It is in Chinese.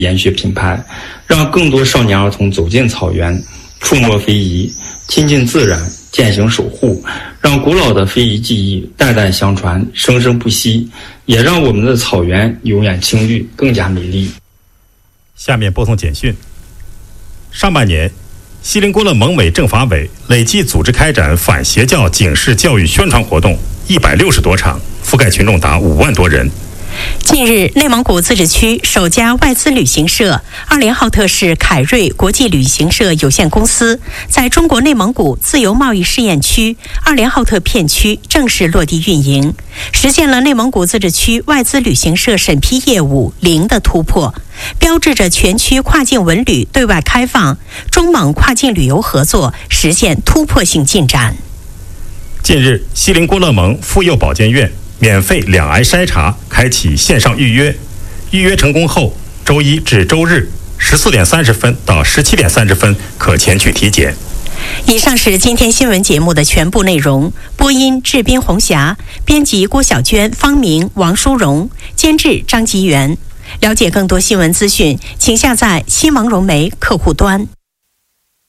延续品牌，让更多少年儿童走进草原，触摸非遗，亲近自然，践行守护，让古老的非遗技艺代代相传，生生不息，也让我们的草原永远青绿，更加美丽。 下面播送简讯。上半年，锡林郭勒蒙委政法委累计组织开展反邪教警示教育宣传活动160多场，覆盖群众达5万多人。 近日，内蒙古自治区首家外资旅行社2连浩特市凯瑞国际旅行社有限公司在中国内蒙古自由贸易试验区2连浩特片区正式落地运营，实现了内蒙古自治区外资旅行社审批业务0的突破，标志着全区跨境文旅对外开放，中蒙跨境旅游合作实现突破性进展。 近日，锡林郭勒盟妇幼保健院免费2癌筛查开启线上预约，预约成功后，周一至周日14点30分到17点30分可前去体检。 以上是今天新闻节目的全部内容。播音：志斌、红霞，编辑：郭小娟、方明、王淑荣，监制：张吉元。了解更多新闻资讯，请下载新王融媒客户端。